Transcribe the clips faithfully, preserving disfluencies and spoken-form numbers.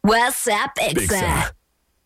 WhatsApp Exa.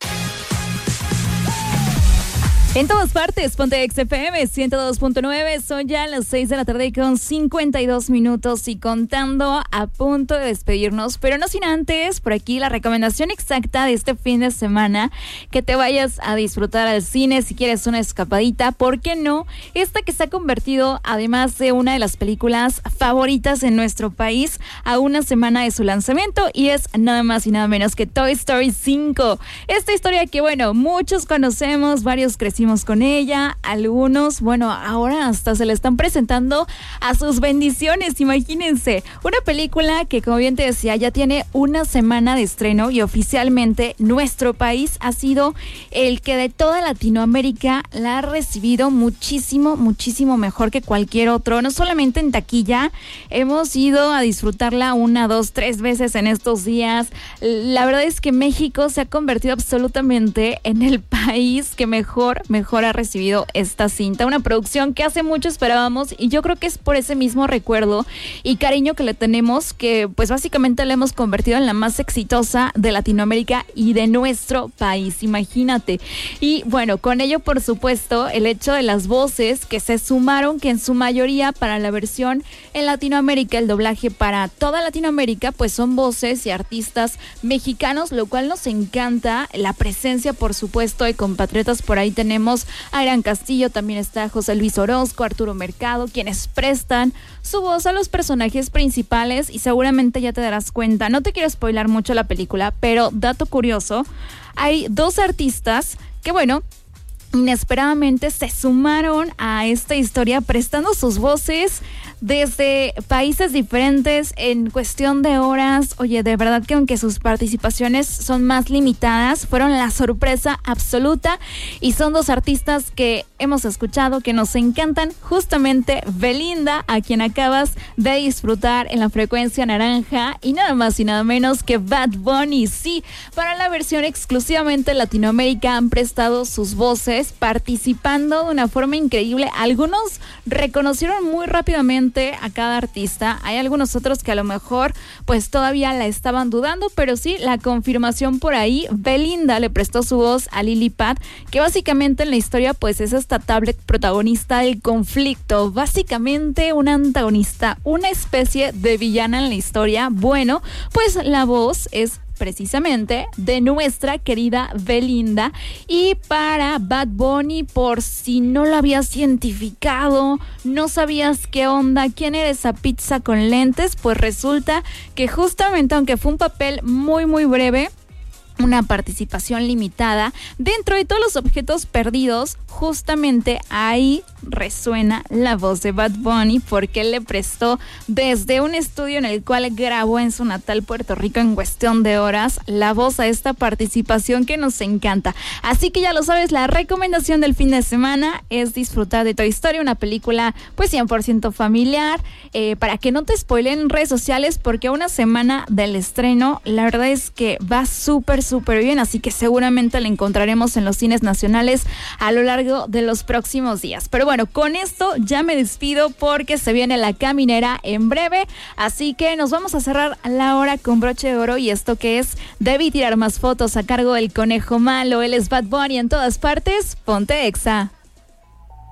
En todas partes, ponte X F M ciento dos punto nueve, son ya las seis de la tarde con cincuenta y dos minutos y contando, a punto de despedirnos, pero no sin antes, por aquí la recomendación exacta de este fin de semana, que te vayas a disfrutar al cine si quieres una escapadita, ¿por qué no? Esta que se ha convertido, además de una de las películas favoritas en nuestro país, a una semana de su lanzamiento, y es nada más y nada menos que Toy Story cinco. Esta historia que, bueno, muchos conocemos, varios crecimos con ella, algunos, bueno, ahora hasta se le están presentando a sus bendiciones, imagínense, una película que, como bien te decía, ya tiene una semana de estreno y oficialmente nuestro país ha sido el que de toda Latinoamérica la ha recibido muchísimo, muchísimo mejor que cualquier otro, no solamente en taquilla, hemos ido a disfrutarla una, dos, tres veces en estos días. La verdad es que México se ha convertido absolutamente en el país que mejor mejor ha recibido esta cinta, una producción que hace mucho esperábamos, y yo creo que es por ese mismo recuerdo y cariño que le tenemos, que pues básicamente la hemos convertido en la más exitosa de Latinoamérica y de nuestro país, imagínate. Y bueno, con ello, por supuesto, el hecho de las voces que se sumaron, que en su mayoría para la versión en Latinoamérica, el doblaje para toda Latinoamérica, pues son voces y artistas mexicanos, lo cual nos encanta. La presencia, por supuesto, de compatriotas, por ahí tenemos a Gran Castillo, también está José Luis Orozco, Arturo Mercado, quienes prestan su voz a los personajes principales, y seguramente ya te darás cuenta, no te quiero spoilar mucho la película, pero dato curioso, hay dos artistas que, bueno, inesperadamente se sumaron a esta historia prestando sus voces desde países diferentes en cuestión de horas. Oye, de verdad que aunque sus participaciones son más limitadas, fueron la sorpresa absoluta, y son dos artistas que hemos escuchado, que nos encantan, justamente Belinda, a quien acabas de disfrutar en la frecuencia naranja, y nada más y nada menos que Bad Bunny. Sí, para la versión exclusivamente Latinoamérica han prestado sus voces, participando de una forma increíble. Algunos reconocieron muy rápidamente a cada artista, hay algunos otros que a lo mejor pues todavía la estaban dudando, pero sí, la confirmación por ahí. Belinda le prestó su voz a Lily Pad, que básicamente en la historia pues es esta tablet protagonista del conflicto, básicamente una antagonista, una especie de villana en la historia. Bueno, pues la voz es precisamente de nuestra querida Belinda. Y para Bad Bunny, por si no lo habías identificado, no sabías qué onda, quién era esa pizza con lentes, pues resulta que justamente, aunque fue un papel muy muy breve, una participación limitada dentro de todos los objetos perdidos, justamente ahí resuena la voz de Bad Bunny, porque él le prestó desde un estudio en el cual grabó en su natal Puerto Rico en cuestión de horas la voz a esta participación que nos encanta. Así que ya lo sabes, la recomendación del fin de semana es disfrutar de Toy Story, una película pues cien por ciento familiar, eh, para que no te spoilen en redes sociales, porque a una semana del estreno la verdad es que va súper súper bien, así que seguramente la encontraremos en los cines nacionales a lo largo de los próximos días. Pero bueno, con esto ya me despido, porque se viene La Caminera en breve, así que nos vamos a cerrar la hora con broche de oro, y esto que es Debí tirar más fotos, a cargo del Conejo Malo. Él es Bad Bunny en todas partes. Ponte Exa.